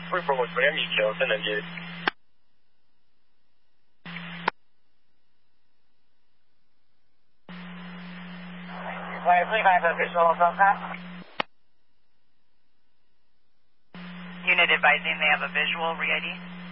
341 Miami,圣人街。 Unit advising they have a visual re-ID.